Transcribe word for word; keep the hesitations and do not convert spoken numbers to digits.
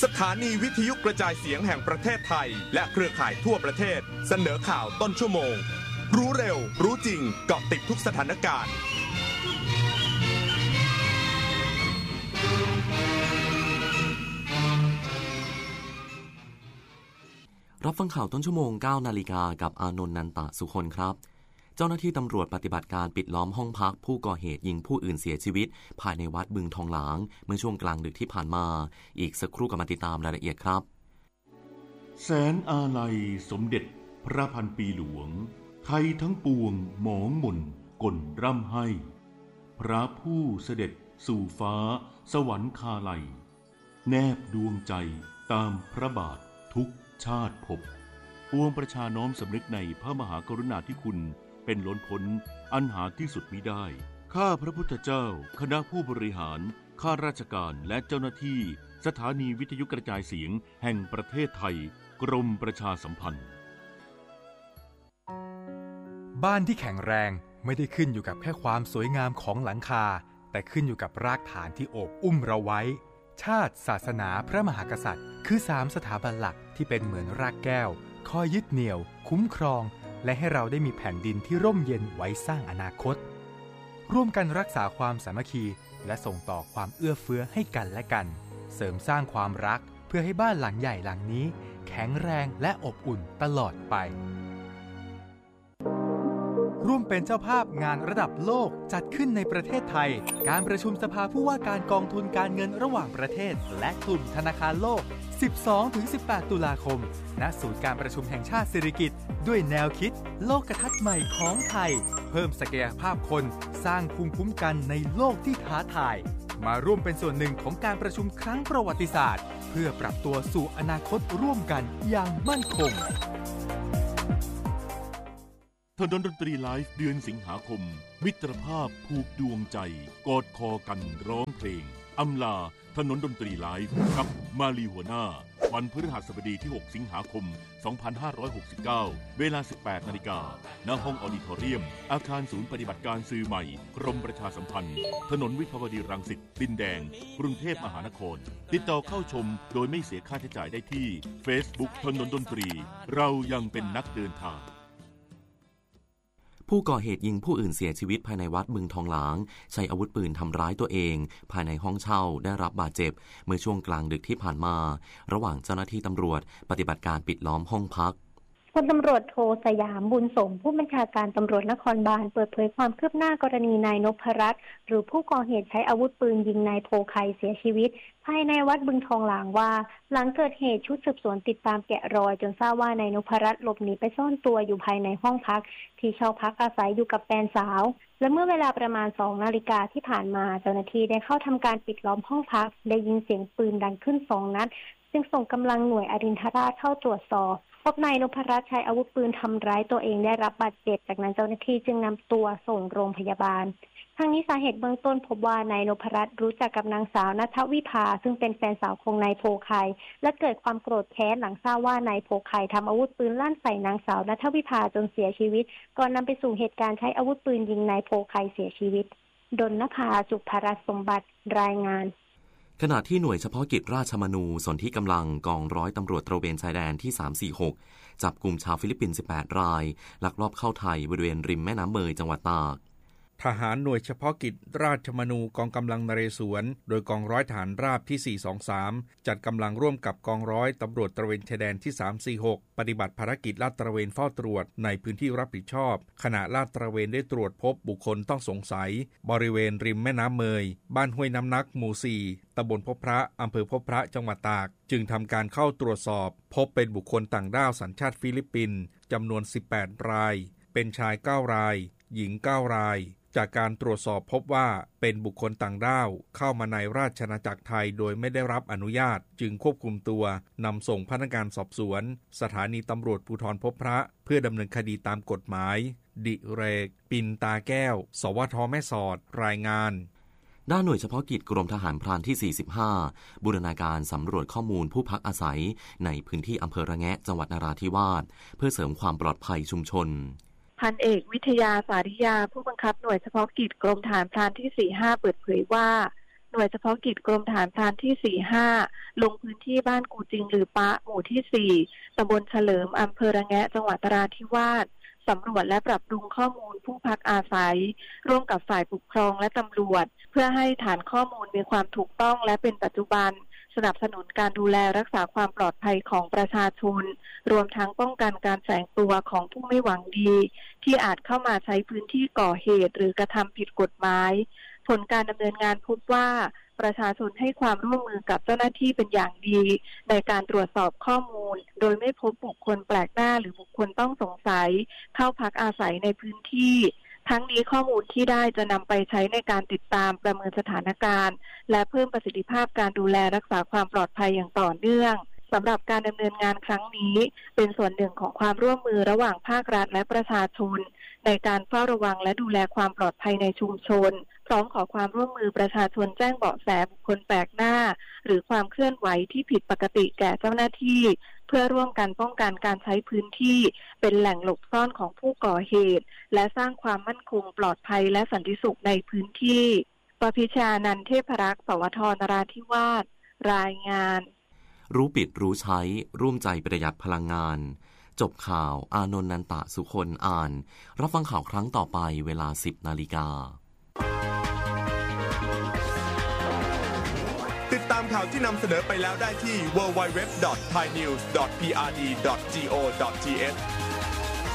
สถานีวิทยุกระจายเสียงแห่งประเทศไทยและเครือข่ายทั่วประเทศเสนอข่าวต้นชั่วโมงรู้เร็วรู้จริงเกาะติดทุกสถานการณ์รับฟังข่าวต้นชั่วโมง เก้านาฬิกากับอานนท์นันตะสุคนครับเจ้าหน้าที่ตำรวจปฏิบัติการปิดล้อมห้องพักผู้ก่อเหตุยิงผู้อื่นเสียชีวิตภายในวัดบึงทองหลางเมื่อช่วงกลางดึกที่ผ่านมาอีกสักครู่ก็มาติดตามรายละเอียดครับแสนอาลัยสมเด็จพระพันปีหลวงไทยทั้งปวงหมองหม่นก่นร่ำให้พระผู้เสด็จสู่ฟ้าสวรรคาลัยแนบดวงใจตามพระบาททุกชาติภพปวงประชาน้อมสำนึกในพระมหากรุณาธิคุณเป็นล้นพ้นอันหาที่สุดมิได้ข้าพระพุทธเจ้าคณะผู้บริหารข้าราชการและเจ้าหน้าที่สถานีวิทยุกระจายเสียงแห่งประเทศไทยกรมประชาสัมพันธ์บ้านที่แข็งแรงไม่ได้ขึ้นอยู่กับแค่ความสวยงามของหลังคาแต่ขึ้นอยู่กับรากฐานที่โอบอุ้มเราไว้ชาติศาสนาพระมหากษัตริย์คือสามสถาบันหลักที่เป็นเหมือนรากแก้วคอยยึดเหนี่ยวคุ้มครองและให้เราได้มีแผ่นดินที่ร่มเย็นไว้สร้างอนาคตร่วมกันรักษาความสามัคคีและส่งต่อความเอื้อเฟื้อให้กันและกันเสริมสร้างความรักเพื่อให้บ้านหลังใหญ่หลังนี้แข็งแรงและอบอุ่นตลอดไปร่วมเป็นเจ้าภาพงานระดับโลกจัดขึ้นในประเทศไทยการประชุมสภาผู้ว่าการกองทุนการเงินระหว่างประเทศและกลุ่มธนาคารโลก สิบสองถึงสิบแปด ตุลาคมณศูนย์การประชุมแห่งชาติสิริกิติ์ด้วยแนวคิดโลกทัศน์ใหม่ของไทยเพิ่มศักยภาพคนสร้างภูมิคุ้มกันในโลกที่ท้าทายมาร่วมเป็นส่วนหนึ่งของการประชุมครั้งประวัติศาสตร์เพื่อปรับตัวสู่อนาคตร่วมกันอย่างมั่นคงถนนดนตรีไลฟ์เดือนสิงหาคมมิตรภาพผูกดวงใจกอดคอกันร้องเพลงอำลาถนนดนตรีไลฟ์กับมาลีหัวหน้าวันพฤหัสบดีที่หกสิงหาคมสองพันห้าร้อยหกสิบเก้าเวลา สิบแปดนาฬิกา ณ ห้องออดิทอเรียมอาคารศูนย์ปฏิบัติการสื่อใหม่กรมประชาสัมพันธ์ถนนวิภาวดีรังสิตดินแดงกรุงเทพมหานครติดต่อเข้าชมโดยไม่เสียค่าใช้จ่ายได้ที่ Facebook ถนนดนตรีเรายังเป็นนักเดินทางผู้ก่อเหตุยิงผู้อื่นเสียชีวิตภายในวัดบึงทองหลางใช้อาวุธปืนทำร้ายตัวเองภายในห้องเช่าได้รับบาดเจ็บเมื่อช่วงกลางดึกที่ผ่านมาระหว่างเจ้าหน้าที่ตำรวจปฏิบัติการปิดล้อมห้องพักพลตำรวจโทสยามบุญสมผู้บัญชาการตำรวจนครบาลเปิดเผยความคืบหน้ากรณีนายนพรัตน์หรือผู้ก่อเหตุใช้อาวุธปืนยิงนายโพไคเสียชีวิตภายในวัดบึงทองหลางว่าหลังเกิดเหตุชุดสืบสวนติดตามแกะรอยจนทราบว่านายนพรัตน์หลบหนีไปซ่อนตัวอยู่ภายในห้องพักที่เช่าพักอาศัยอยู่กับแฟนสาวและเมื่อเวลาประมาณสองนาฬิกาที่ผ่านมาเจ้าหน้าที่ได้เข้าทำการปิดล้อมห้องพักได้ยินเสียงปืนดังขึ้นสองนัดจึงส่งกำลังหน่วยอรินทราชเข้าตรวจสอบพบนายนพรัตน์ใช้อาวุธปืนทำร้ายตัวเองได้รับบาดเจ็บจากนั้นเจ้าหน้าที่จึงนำตัวส่งโรงพยาบาลทั้งนี้สาเหตุเบื้องต้นพบว่านายนพรัตน์รู้จักกับนางสาวณัฐวิภาซึ่งเป็นแฟนสาวของนายโพไคและเกิดความโกรธแค้นหลังทราบว่านายโพไคทำอาวุธปืนลั่นใส่นางสาวณัฐวิภาจนเสียชีวิตก่อนนำไปสู่เหตุการณ์ใช้อาวุธปืนยิงนายโพไคเสียชีวิตดลนภาสุภรัตน์สมบัติรายงานขณะที่หน่วยเฉพาะกิจราชมนูสนธิกำลังกองร้อยตำรวจตระเวนชายแดนที่สามสี่หกจับกลุ่มชาวฟิลิปปินส์สิบแปดรายลักลอบเข้าไทยบริเวณริมแม่น้ำเมยจังหวัดตากทหารหน่วยเฉพาะกิจราชมนูกองกำลังนเรศวรโดยกองร้อยฐานราบที่สี่สองสามจัดกำลังร่วมกับกองร้อยตำรวจตระเวนชายแดนที่สามสี่หกปฏิบัติภารกิจลาดตระเวนเฝ้าตรวจในพื้นที่รับผิดชอบขณะลาดตระเวนได้ตรวจพบบุคคลต้องสงสัยบริเวณริมแม่น้ำเมยบ้านห้วยน้ำนักหมู่สี่ตำบลพบพระอำเภอพบพระจังหวัดตากจึงทำการเข้าตรวจสอบพบเป็นบุคคลต่างด้าวสัญชาติฟิลิปปินส์จำนวนสิบแปดรายเป็นชายเก้ารายหญิงเก้ารายจากการตรวจสอบพบว่าเป็นบุคคลต่างด้าวเข้ามาในราชอาณาจักรไทยโดยไม่ได้รับอนุญาตจึงควบคุมตัวนำส่งพนักงานสอบสวนสถานีตำรวจภูธรพบพระเพื่อดำเนินคดีตามกฎหมายดิเรกปินตาแก้วสวทแม่สอดรายงานด้านหน่วยเฉพาะกิจกรมทหารพรานที่สี่สิบห้าบูรณาการสำรวจข้อมูลผู้พักอาศัยในพื้นที่อำเภอระแงะจังหวัดนราธิวาสเพื่อเสริมความปลอดภัยชุมชนพันเอกวิทยาสาริยาผู้บังคับหน่วยเฉพาะกิจกรมทหารพรานที่สี่สิบห้าเปิดเผยว่าหน่วยเฉพาะกิจกรมทหารพรานที่ สี่ห้า ลงพื้นที่บ้านกูจิงหรือปะหมู่ที่ สี่ ตำบลเฉลิมอำเภอระแงะจังหวัดนราธิวาสสำรวจและปรับปรุงข้อมูลผู้พักอาศัยร่วมกับฝ่ายปกครองและตำรวจเพื่อให้ฐานข้อมูลมีความถูกต้องและเป็นปัจจุบันสนับสนุนการดูแลรักษาความปลอดภัยของประชาชนรวมทั้งป้องกันการแฝงตัวของผู้ไม่หวังดีที่อาจเข้ามาใช้พื้นที่ก่อเหตุหรือกระทำผิดกฎหมายผลการดำเนินงานพบว่าประชาชนให้ความร่วมมือกับเจ้าหน้าที่เป็นอย่างดีในการตรวจสอบข้อมูลโดยไม่พบบุคคลแปลกหน้าหรือบุคคลต้องสงสัยเข้าพักอาศัยในพื้นที่ทั้งนี้ข้อมูลที่ได้จะนำไปใช้ในการติดตามประเมินสถานการณ์และเพิ่มประสิทธิภาพการดูแลรักษาความปลอดภัยอย่างต่อเนื่องสำหรับการดำเนินงานครั้งนี้เป็นส่วนหนึ่งของความร่วมมือระหว่างภาครัฐและประชาชนในการเฝ้าระวังและดูแลความปลอดภัยในชุมชนพร้อมขอความร่วมมือประชาชนแจ้งเบาะแสบุคคลแปลกหน้าหรือความเคลื่อนไหวที่ผิดปกติแก่เจ้าหน้าที่เพื่อร่วมกันป้องกันการใช้พื้นที่เป็นแหล่งหลบซ่อนของผู้ก่อเหตุและสร้างความมั่นคงปลอดภัยและสันติสุขในพื้นที่ปพิชานันท์เทพรักษ์สวทนราธิวาสรายงานรู้ปิดรู้ใช้ร่วมใจประหยัดพลังงานจบข่าวอานนท์นันตะสุคนอ่านรับฟังข่าวครั้งต่อไปเวลา สิบนาฬิกาติดตามข่าวที่นำเสนอไปแล้วได้ที่ ดับเบิลยู ดับเบิลยู ดับเบิลยู ดอท ไทยนิวส์ ดอท พี อาร์ ดี ดอท จี โอ ดอท ที เอช